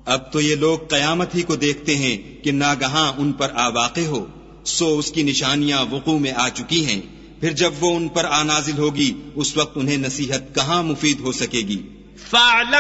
अब तो ये लोग कयामत ही को देखते हैं कि नागहां उन पर आवाक़े हो, सो उसकी निशानियां वुकू में आ चुकी हैं। फिर जब वो उन पर आनाजिल होगी, उस वक्त उन्हें नसीहत कहां मुफीद हो सकेगी।